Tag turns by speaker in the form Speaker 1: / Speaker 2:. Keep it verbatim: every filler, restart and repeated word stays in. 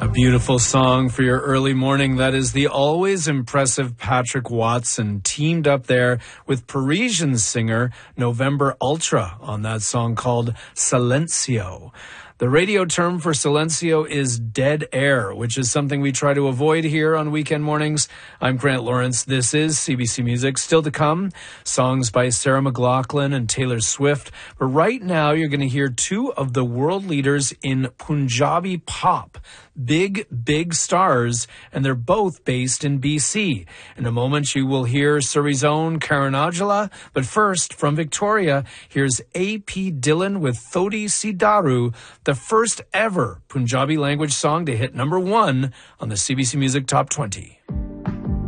Speaker 1: Beautiful song for your early morning. That is the always impressive Patrick Watson, teamed up there with Parisian singer November Ultra on that song called Silencio. The radio term for silencio is dead air, which is something we try to avoid here on weekend mornings. I'm Grant Lawrence. This is C B C Music. Still to come, songs by Sarah McLachlan and Taylor Swift. But right now, you're going to hear two of the world leaders in Punjabi pop. Big, big stars, and they're both based in B C. In a moment, you will hear Surrey's own Karan Aujla. But first, from Victoria, here's A P Dillon with Thodi Sidaru, the first ever Punjabi language song to hit number one on the C B C Music Top twenty.